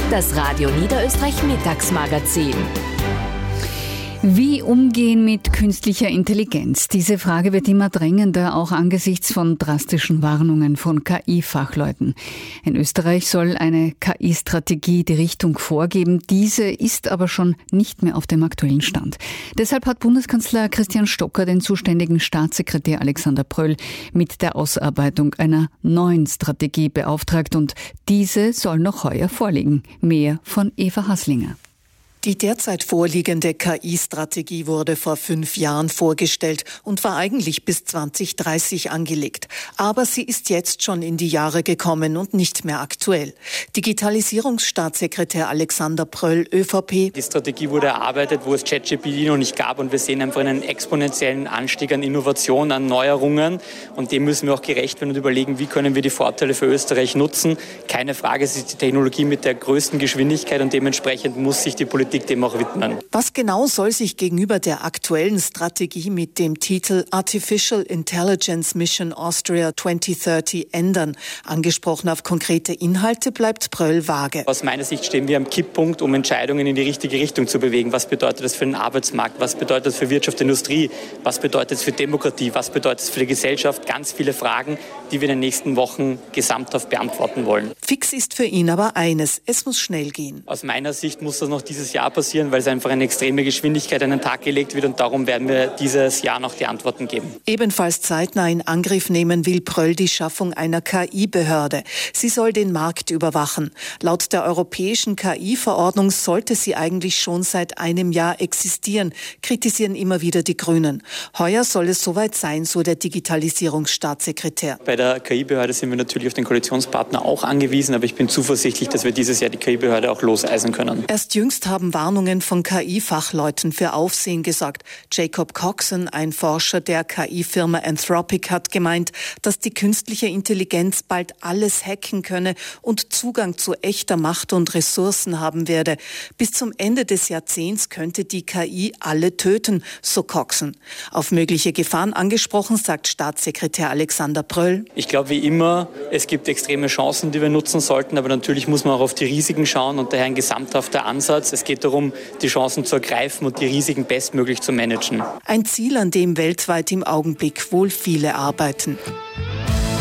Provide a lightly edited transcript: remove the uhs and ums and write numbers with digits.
Das Radio Niederösterreich Mittagsmagazin. Wie umgehen mit künstlicher Intelligenz? Diese Frage wird immer drängender, auch angesichts von drastischen Warnungen von KI-Fachleuten. In Österreich soll eine KI-Strategie die Richtung vorgeben. Diese ist aber schon nicht mehr auf dem aktuellen Stand. Deshalb hat Bundeskanzler Christian Stocker den zuständigen Staatssekretär Alexander Pröll mit der Ausarbeitung einer neuen Strategie beauftragt und diese soll noch heuer vorliegen. Mehr von Eva Haslinger. Die derzeit vorliegende KI-Strategie wurde vor 5 Jahren vorgestellt und war eigentlich bis 2030 angelegt. Aber sie ist jetzt schon in die Jahre gekommen und nicht mehr aktuell. Digitalisierungsstaatssekretär Alexander Pröll, ÖVP. Die Strategie wurde erarbeitet, wo es ChatGPT noch nicht gab und wir sehen einfach einen exponentiellen Anstieg an Innovation, an Neuerungen und dem müssen wir auch gerecht werden und überlegen, wie können wir die Vorteile für Österreich nutzen. Keine Frage, es ist die Technologie mit der größten Geschwindigkeit und dementsprechend muss sich die Politik dem auch widmen. Was genau soll sich gegenüber der aktuellen Strategie mit dem Titel Artificial Intelligence Mission Austria 2030 ändern? Angesprochen auf konkrete Inhalte bleibt Pröll vage. Aus meiner Sicht stehen wir am Kipppunkt, um Entscheidungen in die richtige Richtung zu bewegen. Was bedeutet das für den Arbeitsmarkt? Was bedeutet das für Wirtschaft, Industrie? Was bedeutet das für Demokratie? Was bedeutet das für die Gesellschaft? Ganz viele Fragen, die wir in den nächsten Wochen gesamthaft beantworten wollen. Fix ist für ihn aber eines: Es muss schnell gehen. Aus meiner Sicht muss das noch dieses Jahr passieren, weil es einfach eine extreme Geschwindigkeit an den Tag gelegt wird und darum werden wir dieses Jahr noch die Antworten geben. Ebenfalls zeitnah in Angriff nehmen will Pröll die Schaffung einer KI-Behörde. Sie soll den Markt überwachen. Laut der europäischen KI-Verordnung sollte sie eigentlich schon seit einem Jahr existieren, kritisieren immer wieder die Grünen. Heuer soll es soweit sein, so der Digitalisierungsstaatssekretär. Bei der KI-Behörde sind wir natürlich auf den Koalitionspartner auch angewiesen, aber ich bin zuversichtlich, dass wir dieses Jahr die KI-Behörde auch loseisen können. Erst jüngst haben Warnungen von KI-Fachleuten für Aufsehen gesorgt. Jacob Coxon, ein Forscher der KI-Firma Anthropic, hat gemeint, dass die künstliche Intelligenz bald alles hacken könne und Zugang zu echter Macht und Ressourcen haben werde. Bis zum Ende des Jahrzehnts könnte die KI alle töten, so Coxon. Auf mögliche Gefahren angesprochen, sagt Staatssekretär Alexander Pröll. Ich glaube, wie immer, es gibt extreme Chancen, die wir nutzen sollten, aber natürlich muss man auch auf die Risiken schauen und daher ein gesamthafter Ansatz. Es geht darum, die Chancen zu ergreifen und die Risiken bestmöglich zu managen. Ein Ziel, an dem weltweit im Augenblick wohl viele arbeiten.